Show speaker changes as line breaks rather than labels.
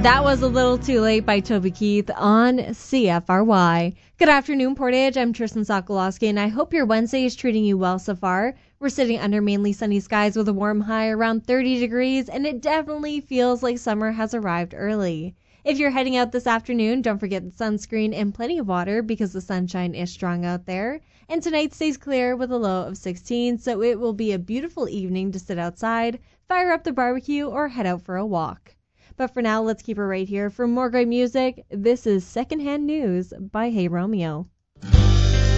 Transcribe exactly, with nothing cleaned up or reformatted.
That was A Little Too Late by Toby Keith on C F R Y. Good afternoon, Portage. I'm Tristan Sokolowski, and I hope your Wednesday is treating you well so far. We're sitting under mainly sunny skies with a warm high around thirty degrees, and it definitely feels like summer has arrived early. If you're heading out this afternoon, don't forget the sunscreen and plenty of water because the sunshine is strong out there. And tonight stays clear with a low of sixteen, so it will be a beautiful evening to sit outside, fire up the barbecue, or head out for a walk. But for now, let's keep it right here. For more great music, this is Secondhand News by Hey Romeo.